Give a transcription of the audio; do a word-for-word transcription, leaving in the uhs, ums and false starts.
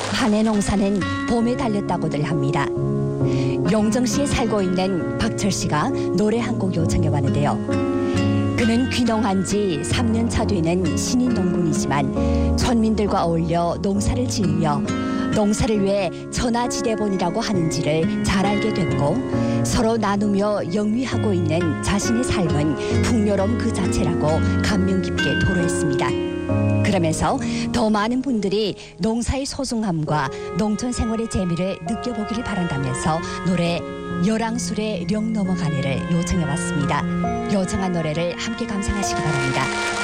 한해 농사는 봄에 달렸다고들 합니다. 용정시에 살고 있는 박철 씨가 노래 한 곡 요청해 왔는데요. 그는 귀농한 지 삼 년 차 되는 신인 농군이지만村민들과 어울려 농사를 지으며 농사를 위해 천하지대본이라고 하는지를 잘 알게 됐고 서로 나누며 영위하고 있는 자신의 삶은 풍요로움 그 자체라고 감명 깊게 토로했습니다. 그러면서 더 많은 분들이 농사의 소중함과 농촌 생활의 재미를 느껴보기를 바란다면서 노래 열왕술의 령 넘어가네를 요청해 왔습니다. 요청한 노래를 함께 감상하시기 바랍니다.